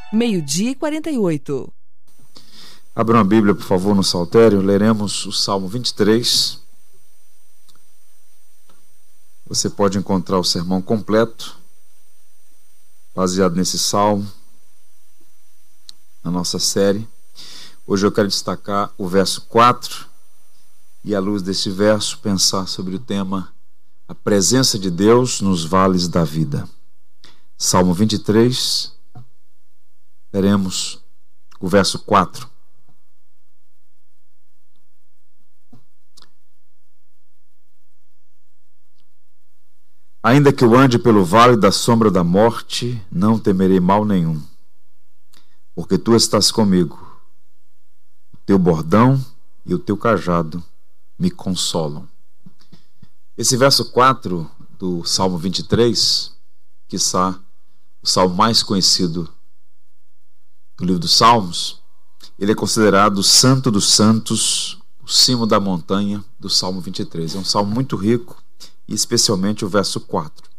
12:48. Abram a Bíblia, por favor, no Saltério. Leremos o Salmo 23. Você pode encontrar o sermão completo, baseado nesse salmo, na nossa série. Hoje eu quero destacar o verso 4 e, à luz desse verso, pensar sobre o tema A presença de Deus nos vales da vida. Salmo 23, leremos o verso 4. Ainda que eu ande pelo vale da sombra da morte, não temerei mal nenhum, porque tu estás comigo. O teu bordão e o teu cajado me consolam. Esse verso 4 do Salmo 23, quiçá o salmo mais conhecido do livro dos Salmos, ele é considerado o santo dos santos, o cimo da montanha do Salmo 23. É um salmo muito rico, e especialmente o verso 4.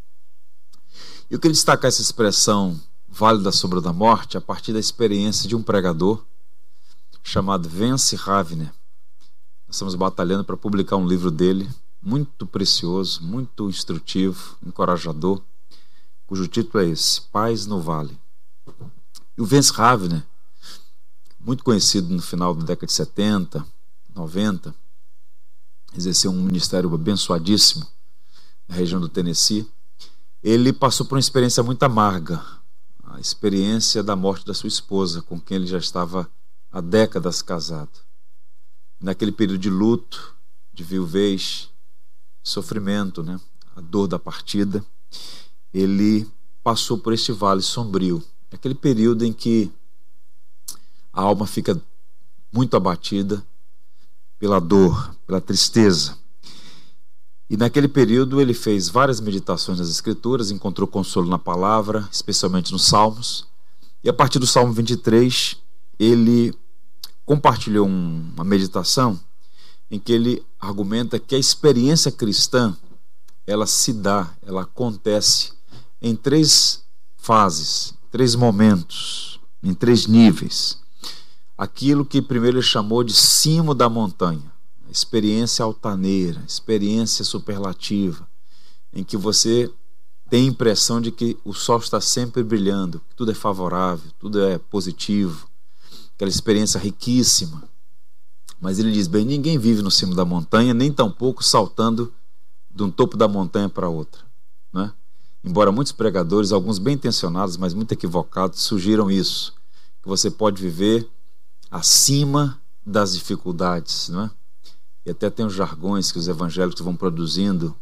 Eu queria destacar essa expressão Vale da Sombra da Morte a partir da experiência de um pregador chamado Vance Havner. Nós estamos batalhando para publicar um livro dele, muito precioso, muito instrutivo, encorajador, cujo título é esse, Paz no Vale. E o Vance Havner, muito conhecido no final da década de 70, 90, exerceu um ministério abençoadíssimo na região do Tennessee. Ele passou por uma experiência muito amarga, a experiência da morte da sua esposa, com quem ele já estava há décadas casado. Naquele período de luto, de viuvez, sofrimento, a dor da partida, ele passou por este vale sombrio, aquele período em que a alma fica muito abatida pela dor, pela tristeza. E naquele período ele fez várias meditações nas Escrituras, encontrou consolo na palavra, especialmente nos Salmos. E a partir do Salmo 23, ele compartilhou uma meditação em que ele argumenta que a experiência cristã, ela se dá, ela acontece em 3 fases, 3 momentos, em 3 níveis. Aquilo que primeiro ele chamou de cimo da montanha, experiência altaneira, experiência superlativa, em que você tem a impressão de que o sol está sempre brilhando, que tudo é favorável, tudo é positivo, aquela experiência riquíssima. Mas ele diz, bem, ninguém vive no cimo da montanha, nem tampouco saltando de um topo da montanha para outra, Embora muitos pregadores, alguns bem intencionados, mas muito equivocados, sugiram isso, que você pode viver acima das dificuldades, E até tem os jargões que os evangélicos vão produzindo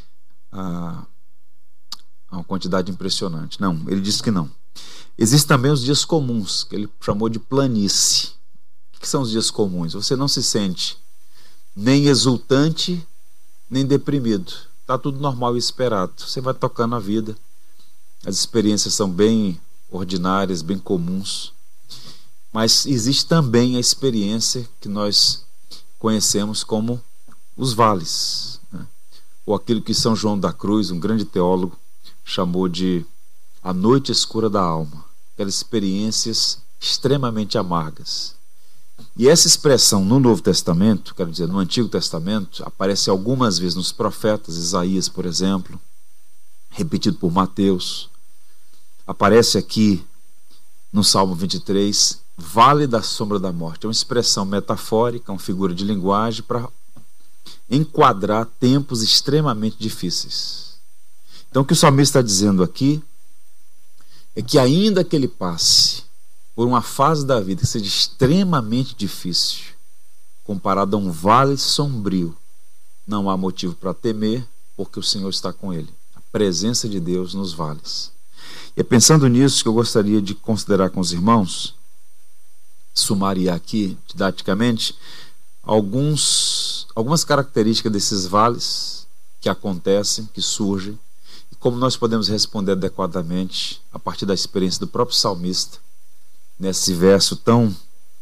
a uma quantidade impressionante. Não, ele diz que não. Existem também os dias comuns, que ele chamou de planície. O que são os dias comuns? Você não se sente nem exultante, nem deprimido. Está tudo normal e esperado. Você vai tocando a vida. As experiências são bem ordinárias, bem comuns. Mas existe também a experiência que nós conhecemos como os vales, ou aquilo que São João da Cruz, um grande teólogo, chamou de a noite escura da alma, aquelas experiências extremamente amargas. E essa expressão no Novo Testamento, quero dizer, no Antigo Testamento, aparece algumas vezes nos profetas, Isaías, por exemplo, repetido por Mateus, aparece aqui no Salmo 23, Vale da Sombra da Morte. É uma expressão metafórica, uma figura de linguagem para enquadrar tempos extremamente difíceis. Então o que o salmista está dizendo aqui é que ainda que ele passe por uma fase da vida que seja extremamente difícil, comparado a um vale sombrio, não há motivo para temer, porque o Senhor está com ele. A presença de Deus nos vales. E é pensando nisso que eu gostaria de considerar com os irmãos, sumariar aqui, didaticamente, algumas características desses vales que acontecem, que surgem, e como nós podemos responder adequadamente a partir da experiência do próprio salmista, nesse verso tão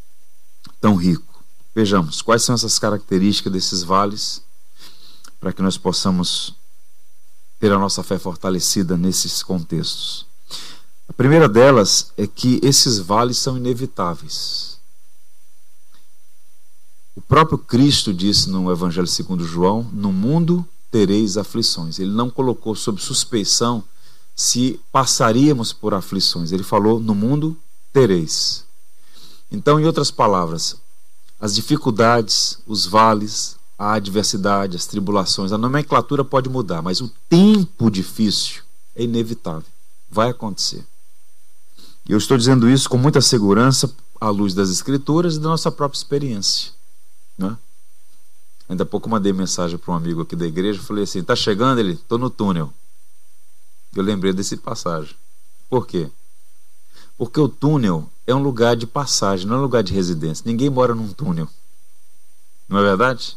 rico. Vejamos, quais são essas características desses vales, para que nós possamos ter a nossa fé fortalecida nesses contextos. A primeira delas é que esses vales são inevitáveis. O próprio Cristo disse no Evangelho segundo João: no mundo tereis aflições. Ele não colocou sob suspeição se passaríamos por aflições. Ele falou: no mundo tereis. Então, em outras palavras, as dificuldades, os vales, a adversidade, as tribulações, a nomenclatura pode mudar, mas o tempo difícil é inevitável. Vai acontecer. E eu estou dizendo isso com muita segurança à luz das Escrituras e da nossa própria experiência, né? Ainda há pouco mandei mensagem para um amigo aqui da igreja, falei assim: tá chegando? Ele: tô no túnel. Eu lembrei desse passagem. Por quê? Porque o túnel é um lugar de passagem, não é um lugar de residência. Ninguém mora num túnel, não é verdade?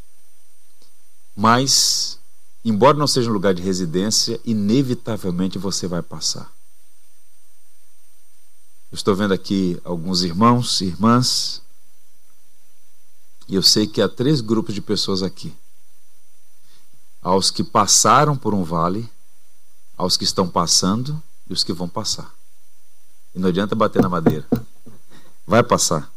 Mas, embora não seja um lugar de residência, inevitavelmente você vai passar. Eu estou vendo aqui alguns irmãos e irmãs, e eu sei que há 3 grupos de pessoas aqui: aos que passaram por um vale, aos que estão passando e os que vão passar. E não adianta bater na madeira, vai passar.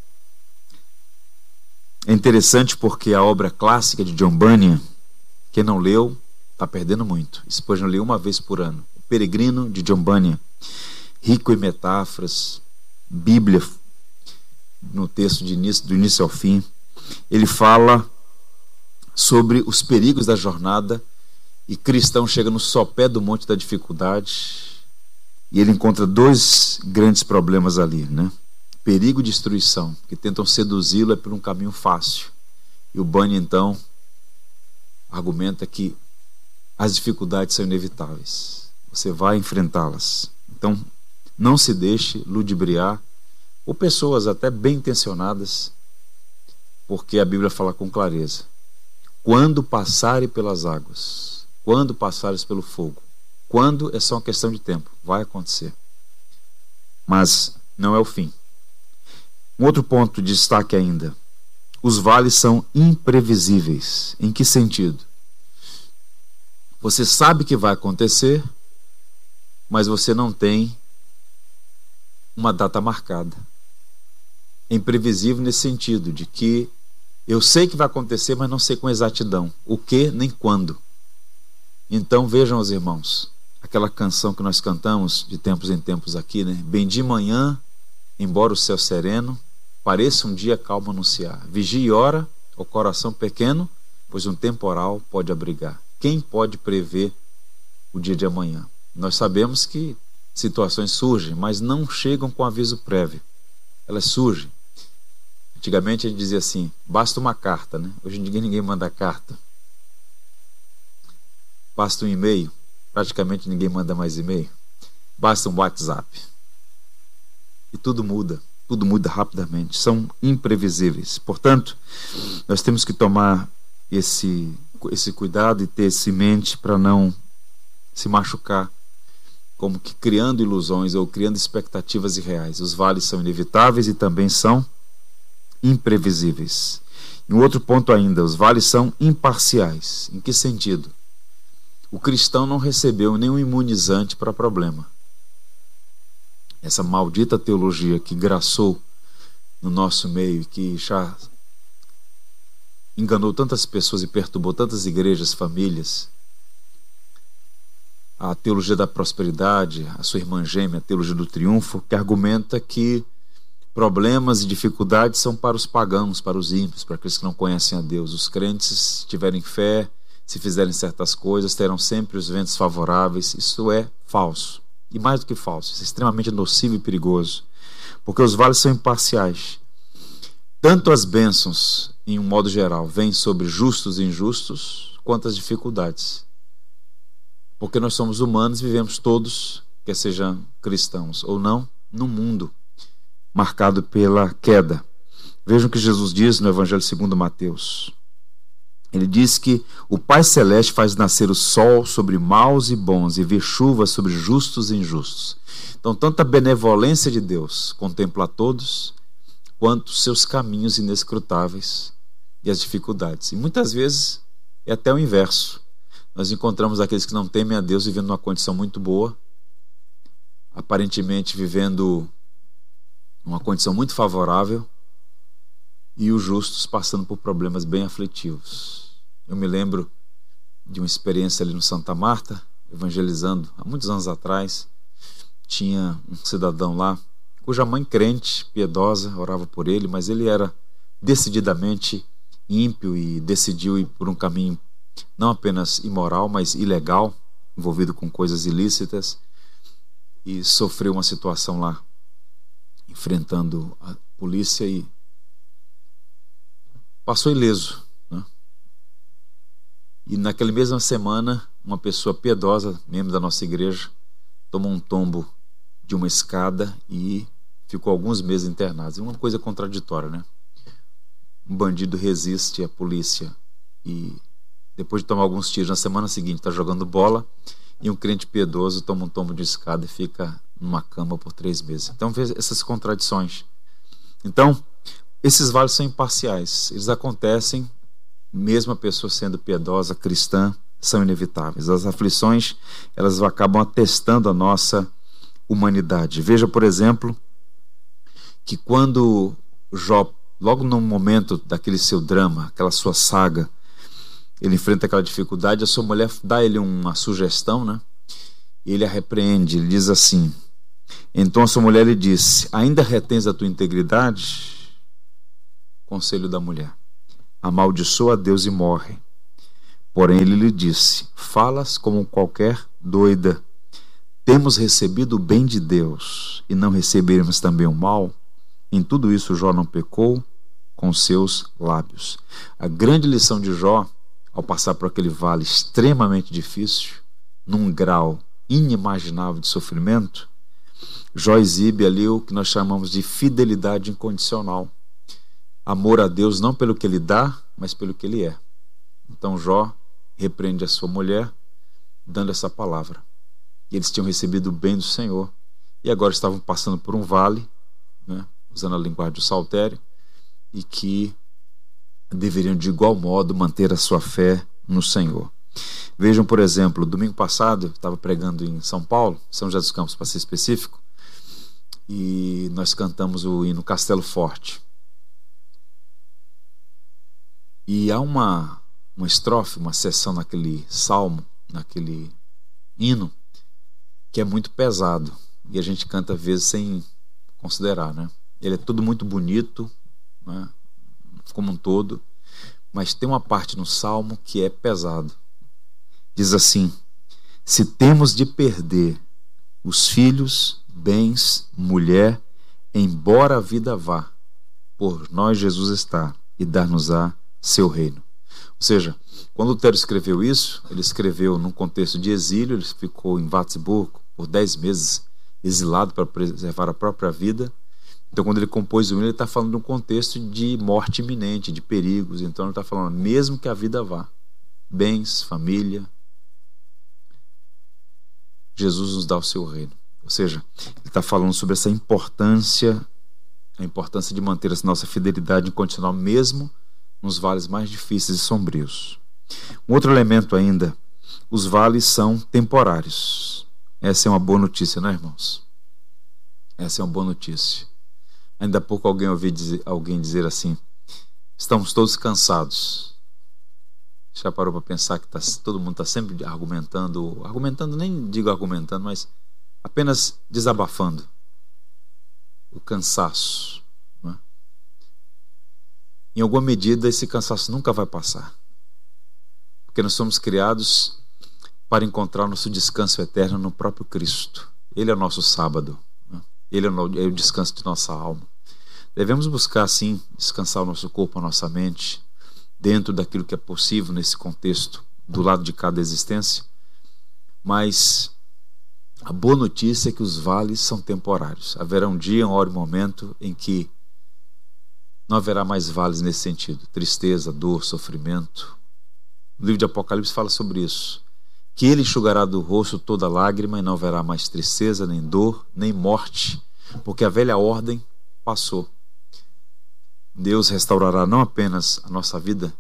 É interessante porque a obra clássica de John Bunyan, quem não leu está perdendo muito. Spurgeon lê uma vez por ano. O Peregrino, de John Bunyan, rico em metáforas, Bíblia no texto do início ao fim. Ele fala sobre os perigos da jornada, e cristão chega no sopé do monte da dificuldade e ele encontra 2 grandes problemas ali, né? Perigo e destruição, que tentam seduzi-lo por um caminho fácil. E o Bunyan então argumenta que as dificuldades são inevitáveis, você vai enfrentá-las. Então não se deixe ludibriar por pessoas até bem intencionadas, porque a Bíblia fala com clareza: quando passarem pelas águas, quando passares pelo fogo, quando é só uma questão de tempo, vai acontecer. Mas não é o fim. Um outro ponto de destaque ainda: os vales são imprevisíveis. Em que sentido? Você sabe que vai acontecer, mas você não tem uma data marcada. É imprevisível nesse sentido, de que eu sei que vai acontecer, mas não sei com exatidão o que nem quando. Então vejam os irmãos, aquela canção que nós cantamos de tempos em tempos aqui, né? Bem de manhã, embora o céu sereno pareça um dia calmo anunciar, vigie e ora, o coração pequeno, pois um temporal pode abrigar. Quem pode prever o dia de amanhã? Nós sabemos que situações surgem, mas não chegam com aviso prévio. Elas surgem. Antigamente a gente dizia assim: basta uma carta, né? Hoje em dia ninguém manda carta. Basta um e-mail. Praticamente ninguém manda mais e-mail. Basta um WhatsApp. E tudo muda rapidamente. São imprevisíveis. Portanto, nós temos que tomar esse cuidado e ter isso em mente para não se machucar, como que criando ilusões ou criando expectativas irreais. Os vales são inevitáveis e também são imprevisíveis. E um outro ponto ainda: os vales são imparciais. Em que sentido? O cristão não recebeu nenhum imunizante para problema. Essa maldita teologia que graçou no nosso meio, que já enganou tantas pessoas e perturbou tantas igrejas, famílias, a teologia da prosperidade, a sua irmã gêmea, a teologia do triunfo, que argumenta que problemas e dificuldades são para os pagãos, para os ímpios, para aqueles que não conhecem a Deus. Os crentes, se tiverem fé, se fizerem certas coisas, terão sempre os ventos favoráveis. Isso é falso. E mais do que falso, isso é extremamente nocivo e perigoso, porque os vales são imparciais. Tanto as bênçãos, em um modo geral, vêm sobre justos e injustos, quanto as dificuldades. Porque nós somos humanos, vivemos todos, quer sejam cristãos ou não, num mundo marcado pela queda. Vejam o que Jesus diz no Evangelho segundo Mateus. Ele diz que o Pai Celeste faz nascer o sol sobre maus e bons e vir chuva sobre justos e injustos. Então, tanto a benevolência de Deus contempla a todos, quanto seus caminhos inescrutáveis e as dificuldades. E muitas vezes é até o inverso. Nós encontramos aqueles que não temem a Deus vivendo numa condição muito boa, aparentemente vivendo uma condição muito favorável, e os justos passando por problemas bem aflitivos. Eu me lembro de uma experiência ali no Santa Marta, evangelizando há muitos anos atrás. Tinha um cidadão lá, cuja mãe crente, piedosa, orava por ele, mas ele era decididamente ímpio e decidiu ir por um caminho não apenas imoral, mas ilegal, envolvido com coisas ilícitas, e sofreu uma situação lá, enfrentando a polícia, e passou ileso, né? E naquela mesma semana, uma pessoa piedosa, membro da nossa igreja, tomou um tombo de uma escada e ficou alguns meses internado. É uma coisa contraditória, né? Um bandido resiste à polícia e, depois de tomar alguns tiros, na semana seguinte está jogando bola, e um crente piedoso toma um tombo de escada e fica numa cama por 3 meses. Então, vê essas contradições. Então, esses vales são imparciais. Eles acontecem, mesmo a pessoa sendo piedosa, cristã, são inevitáveis. As aflições, elas acabam atestando a nossa humanidade. Veja, por exemplo, que quando Jó, logo no momento daquele seu drama, aquela sua saga, ele enfrenta aquela dificuldade, a sua mulher dá a ele uma sugestão, né? Ele a repreende, ele diz assim: então a sua mulher lhe disse: ainda retens a tua integridade? Conselho da mulher: amaldiçoa a Deus e morre. Porém ele lhe disse: falas como qualquer doida. Temos recebido o bem de Deus e não receberemos também o mal? Em tudo isso Jó não pecou com seus lábios. A grande lição de Jó, ao passar por aquele vale extremamente difícil, num grau inimaginável de sofrimento, Jó exibe ali o que nós chamamos de fidelidade incondicional. Amor a Deus não pelo que ele dá, mas pelo que ele é. Então Jó repreende a sua mulher, dando essa palavra. E eles tinham recebido o bem do Senhor, e agora estavam passando por um vale, né, usando a linguagem do saltério, e que deveriam de igual modo manter a sua fé no Senhor. Vejam, por exemplo, domingo passado eu estava pregando em São Paulo, São José dos Campos para ser específico, e nós cantamos o hino Castelo Forte. E há uma estrofe, uma seção naquele salmo, naquele hino, que é muito pesado, e a gente canta às vezes sem considerar, né? Ele é tudo muito bonito, né, como um todo, mas tem uma parte no salmo que é pesado. Diz assim: se temos de perder os filhos, bens, mulher, embora a vida vá, por nós Jesus está, e dar-nos-á seu reino. Ou seja, quando Lutero escreveu isso, ele escreveu num contexto de exílio. Ele ficou em Wartburg por 10 meses exilado para preservar a própria vida. Então, quando ele compôs o hino, ele está falando de um contexto de morte iminente, de perigos. Então ele está falando, mesmo que a vida vá, bens, família, Jesus nos dá o seu reino. Ou seja, ele está falando sobre essa importância, a importância de manter essa nossa fidelidade incondicional, mesmo nos vales mais difíceis e sombrios. Um outro elemento ainda: os vales são temporários. Essa é uma boa notícia, né, irmãos? Essa é uma boa notícia. Ainda há pouco alguém dizer assim: estamos todos cansados. Já parou para pensar que todo mundo está sempre argumentando, nem digo argumentando, mas apenas desabafando o cansaço, né? Em alguma medida esse cansaço nunca vai passar, porque nós somos criados para encontrar nosso descanso eterno no próprio Cristo. Ele é o nosso sábado, né? Ele é o descanso de nossa alma. Devemos buscar, sim, descansar o nosso corpo, a nossa mente, dentro daquilo que é possível nesse contexto, do lado de cada existência. Mas a boa notícia é que os vales são temporários. Haverá um dia, uma hora e um momento em que não haverá mais vales nesse sentido. Tristeza, dor, sofrimento. O livro de Apocalipse fala sobre isso. Que ele enxugará do rosto toda lágrima, e não haverá mais tristeza, nem dor, nem morte, porque a velha ordem passou. Deus restaurará não apenas a nossa vida,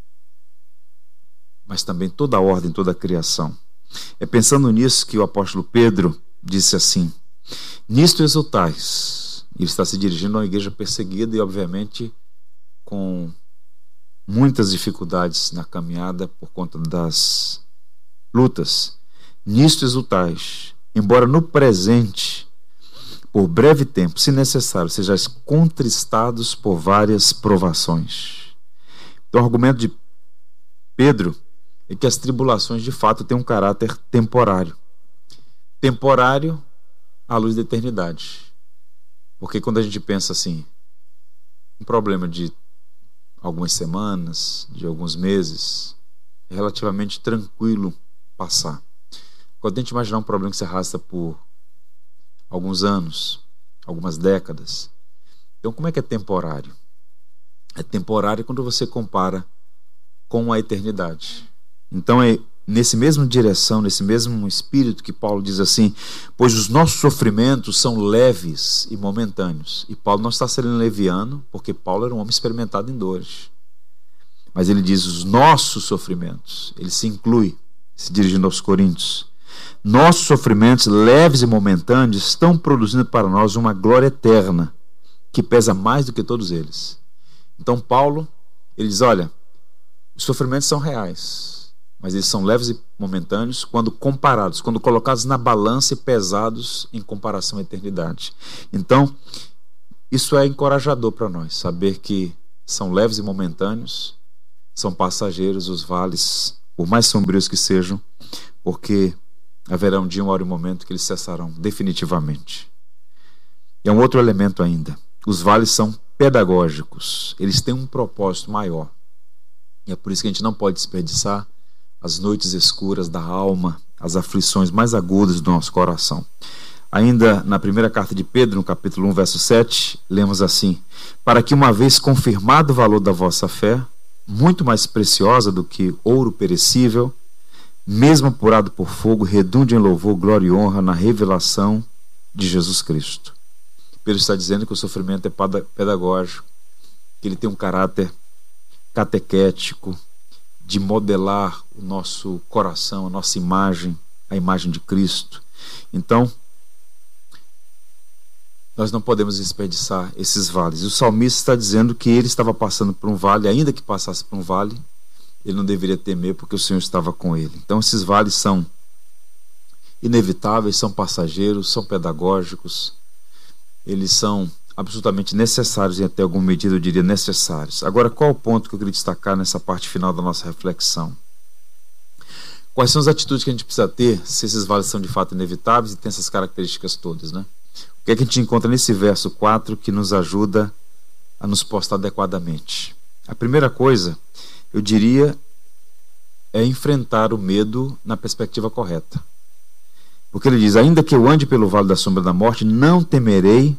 mas também toda a ordem, toda a criação. É pensando nisso que o apóstolo Pedro disse assim: Nisto exultais. Ele está se dirigindo a uma igreja perseguida e, obviamente, com muitas dificuldades na caminhada por conta das lutas. Nisto exultais, embora no presente, por breve tempo, se necessário, sejais contristados por várias provações. Então, o argumento de Pedro é que as tribulações de fato têm um caráter temporário. Temporário à luz da eternidade. Porque quando a gente pensa assim, um problema de algumas semanas, de alguns meses, é relativamente tranquilo passar. Quando a gente imaginar um problema que se arrasta por alguns anos, algumas décadas, então como é que é temporário? É temporário quando você compara com a eternidade. Então é nesse mesmo direção, nesse mesmo espírito que Paulo diz assim, pois os nossos sofrimentos são leves e momentâneos. E Paulo não está sendo leviano, porque Paulo era um homem experimentado em dores. Mas ele diz os nossos sofrimentos. Ele se inclui, se dirigindo aos Coríntios. Nossos sofrimentos leves e momentâneos estão produzindo para nós uma glória eterna, que pesa mais do que todos eles. Então Paulo, ele diz, olha, os sofrimentos são reais, mas eles são leves e momentâneos quando comparados, quando colocados na balança e pesados em comparação à eternidade. Então, isso é encorajador para nós, saber que são leves e momentâneos, são passageiros os vales, por mais sombrios que sejam, porque haverá um dia, uma hora e um momento que eles cessarão definitivamente. E é um outro elemento ainda. Os vales são pedagógicos. Eles têm um propósito maior. E é por isso que a gente não pode desperdiçar as noites escuras da alma, as aflições mais agudas do nosso coração. Ainda na primeira carta de Pedro, no capítulo 1, verso 7, lemos assim: para que, uma vez confirmado o valor da vossa fé, muito mais preciosa do que ouro perecível, mesmo apurado por fogo, redunde em louvor, glória e honra na revelação de Jesus Cristo. Pedro está dizendo que o sofrimento é pedagógico, que ele tem um caráter catequético, de modelar o nosso coração, a nossa imagem, a imagem de Cristo. Então, nós não podemos desperdiçar esses vales. E o salmista está dizendo que ele estava passando por um vale, ainda que passasse por um vale, ele não deveria temer porque o Senhor estava com ele. Então esses vales são inevitáveis, são passageiros, são pedagógicos, eles são absolutamente necessários, em até alguma medida eu diria necessários. Agora, qual o ponto que eu queria destacar nessa parte final da nossa reflexão? Quais são as atitudes que a gente precisa ter se esses vales são de fato inevitáveis e tem essas características todas, né? O que é que a gente encontra nesse verso 4 que nos ajuda a nos postar adequadamente? A primeira coisa, eu diria, é enfrentar o medo na perspectiva correta. Porque ele diz, ainda que eu ande pelo vale da sombra da morte, não temerei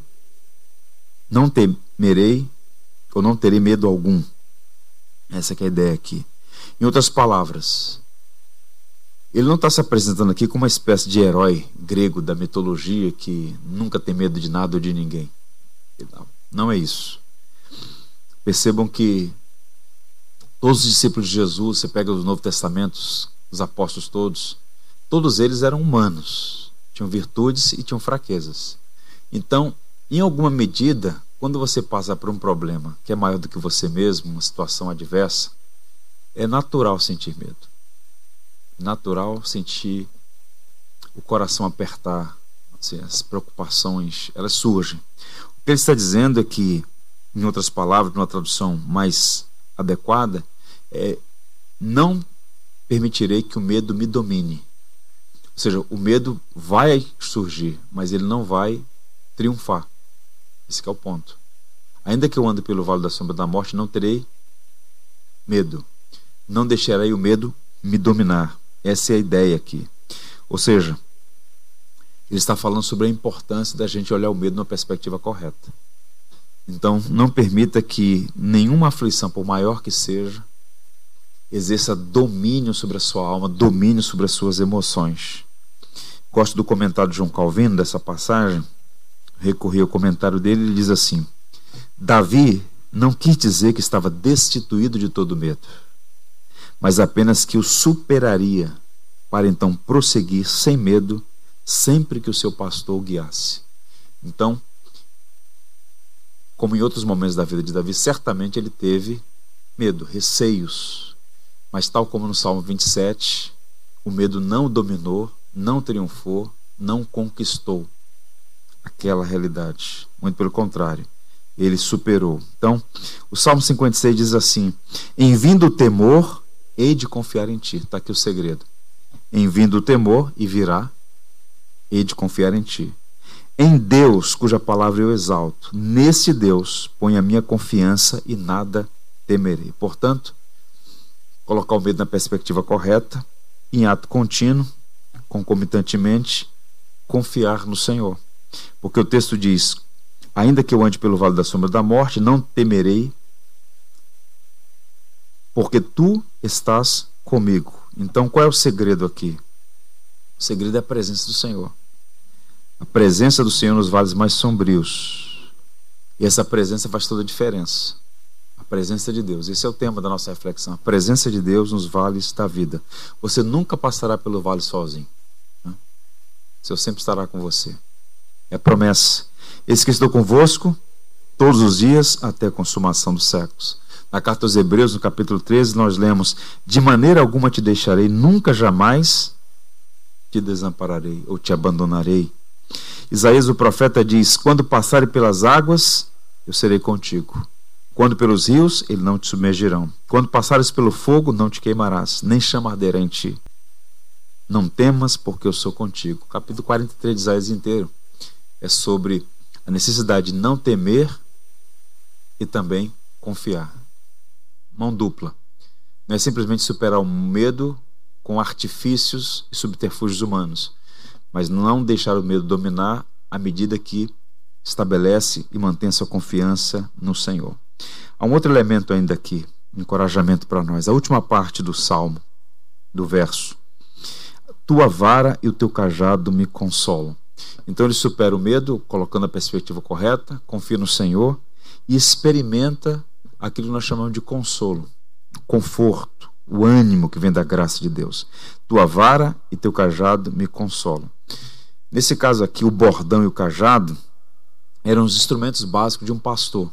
ou não terei medo algum. Essa que é a ideia aqui. Em outras palavras, ele não está se apresentando aqui como uma espécie de herói grego da mitologia que nunca tem medo de nada ou de ninguém. Não é isso. Percebam que todos os discípulos de Jesus, você pega os Novo Testamentos, os apóstolos todos eles eram humanos, tinham virtudes e tinham fraquezas. Então, em alguma medida, quando você passa por um problema que é maior do que você mesmo, uma situação adversa, é natural sentir medo. Natural sentir o coração apertar, assim, as preocupações, elas surgem. O que ele está dizendo é que, em outras palavras, numa tradução mais adequada, não permitirei que o medo me domine. Ou seja, o medo vai surgir, mas ele não vai triunfar. Esse que é o ponto. Ainda que eu ande pelo vale da sombra da morte, não terei medo. Não deixarei o medo me dominar. Essa é a ideia aqui. Ou seja, ele está falando sobre a importância da gente olhar o medo numa perspectiva correta. Então, não permita que nenhuma aflição, por maior que seja, exerça domínio sobre a sua alma, domínio sobre as suas emoções. Gosto do comentário de João Calvino, dessa passagem. Recorri ao comentário dele, ele diz assim: Davi não quis dizer que estava destituído de todo medo, mas apenas que o superaria, para então prosseguir sem medo sempre que o seu pastor o guiasse. Então, como em outros momentos da vida de Davi, certamente ele teve medo, receios. Mas tal como no Salmo 27, o medo não o dominou, não triunfou, não conquistou aquela realidade. Muito pelo contrário, ele superou. Então, o Salmo 56 diz assim: em vindo o temor, hei de confiar em ti. Está aqui o segredo. Em vindo o temor, e virá, hei de confiar em ti. Em Deus, cuja palavra eu exalto, nesse Deus ponho a minha confiança e nada temerei. Portanto, colocar o medo na perspectiva correta, em ato contínuo, concomitantemente, confiar no Senhor. Porque o texto diz: ainda que eu ande pelo vale da sombra da morte, não temerei, porque tu estás comigo. Então, qual é o segredo aqui? O segredo é a presença do Senhor. A presença do Senhor nos vales mais sombrios. E essa presença faz toda a diferença. A presença de Deus. Esse é o tema da nossa reflexão. A presença de Deus nos vales da vida. Você nunca passará pelo vale sozinho, né? O Senhor sempre estará com você. É a promessa. Eis que estou convosco todos os dias até a consumação dos séculos. Na carta aos Hebreus, no capítulo 13, nós lemos: de maneira alguma te deixarei, nunca jamais te desampararei ou te abandonarei. Isaías, o profeta, diz: quando passarem pelas águas, eu serei contigo. Quando pelos rios, eles não te submergirão. Quando passares pelo fogo, não te queimarás, nem chama arderá em ti. Não temas, porque eu sou contigo. O capítulo 43 de Isaías inteiro é sobre a necessidade de não temer e também confiar. Mão dupla. Não é simplesmente superar o medo com artifícios e subterfúgios humanos, mas não deixar o medo dominar à medida que estabelece e mantém sua confiança no Senhor. Há um outro elemento ainda aqui, encorajamento para nós. A última parte do Salmo, do verso: tua vara e o teu cajado me consolam. Então ele supera o medo, colocando a perspectiva correta, confia no Senhor e experimenta aquilo que nós chamamos de consolo, conforto, o ânimo que vem da graça de Deus. Tua vara e teu cajado me consolam. Nesse caso aqui, o bordão e o cajado eram os instrumentos básicos de um pastor.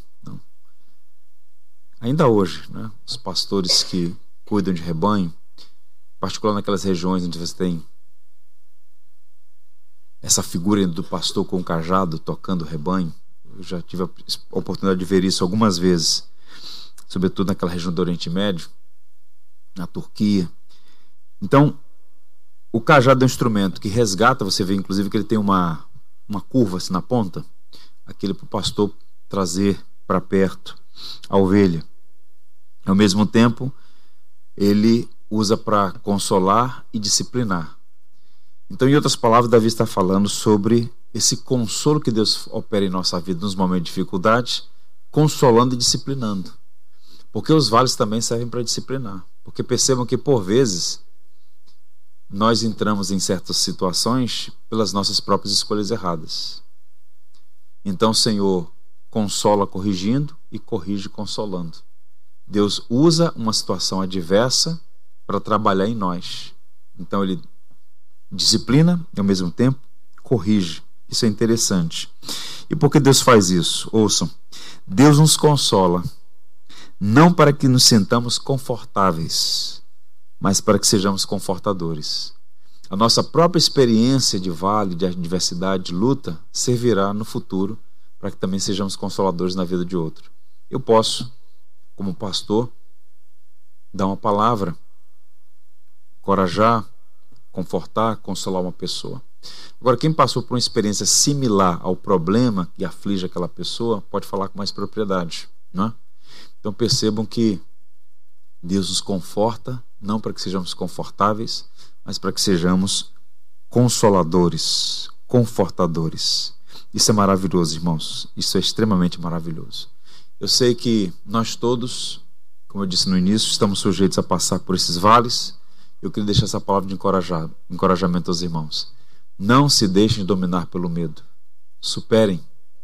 Ainda hoje, né, os pastores que cuidam de rebanho, em particular naquelas regiões onde você tem essa figura do pastor com o cajado tocando o rebanho. Eu já tive a oportunidade de ver isso algumas vezes, sobretudo naquela região do Oriente Médio, na Turquia. Então, o cajado é um instrumento que resgata. Você vê inclusive que ele tem uma curva assim na ponta, aquele para o pastor trazer para perto a ovelha. Ao mesmo tempo, ele usa para consolar e disciplinar. Então, em outras palavras, Davi está falando sobre esse consolo que Deus opera em nossa vida nos momentos de dificuldade, consolando e disciplinando. Porque os vales também servem para disciplinar. Porque percebam que, por vezes, nós entramos em certas situações pelas nossas próprias escolhas erradas. Então o Senhor consola corrigindo e corrige consolando. Deus usa uma situação adversa para trabalhar em nós. Então ele disciplina e ao mesmo tempo corrige. Isso é interessante. E por que Deus faz isso? Ouçam. Deus nos consola não para que nos sintamos confortáveis, mas para que sejamos confortadores. A nossa própria experiência de vale, de adversidade, de luta, servirá no futuro para que também sejamos consoladores na vida de outro. Eu posso, como pastor, dar uma palavra, encorajar, confortar, consolar uma pessoa. Agora, quem passou por uma experiência similar ao problema que aflige aquela pessoa, pode falar com mais propriedade, não é? Então percebam que Deus nos conforta, não para que sejamos confortáveis, mas para que sejamos consoladores, confortadores. Isso é maravilhoso, irmãos. Isso é extremamente maravilhoso. Eu sei que nós todos, como eu disse no início, estamos sujeitos a passar por esses vales. Eu queria deixar essa palavra de encorajamento aos irmãos. Não se deixem dominar pelo medo. Superem.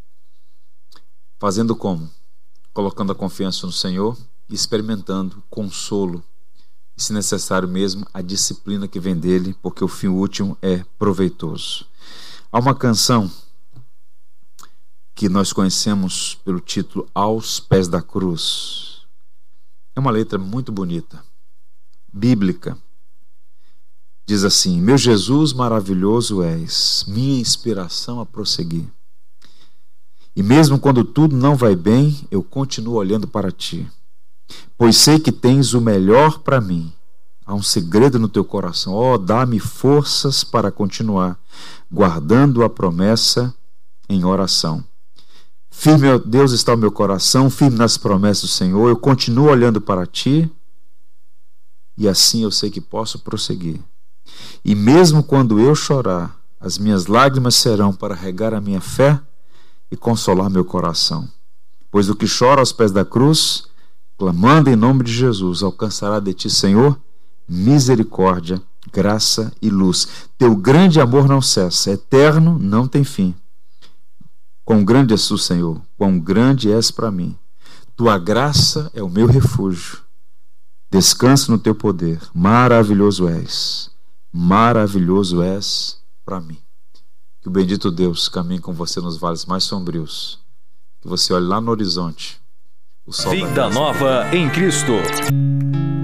Fazendo como? Colocando a confiança no Senhor e experimentando consolo. E, se necessário mesmo, a disciplina que vem dele, porque o fim último é proveitoso. Há uma canção que nós conhecemos pelo título Aos Pés da Cruz. É uma letra muito bonita, bíblica. Diz assim: meu Jesus maravilhoso és, minha inspiração a prosseguir. E mesmo quando tudo não vai bem, eu continuo olhando para ti, pois sei que tens o melhor para mim. Há um segredo no teu coração. Oh, dá-me forças para continuar, guardando a promessa em oração. Firme, ó Deus, está o meu coração, firme nas promessas do Senhor. Eu continuo olhando para ti, e assim eu sei que posso prosseguir. E mesmo quando eu chorar, as minhas lágrimas serão para regar a minha fé e consolar meu coração. Pois o que chora aos pés da cruz, clamando em nome de Jesus, alcançará de ti, Senhor, misericórdia, graça e luz. Teu grande amor não cessa, eterno, não tem fim. Quão grande és tu, Senhor, quão grande és para mim. Tua graça é o meu refúgio. Descanso no teu poder. Maravilhoso és para mim. Que o bendito Deus caminhe com você nos vales mais sombrios. Que você olhe lá no horizonte. O sol Vida nova em Cristo.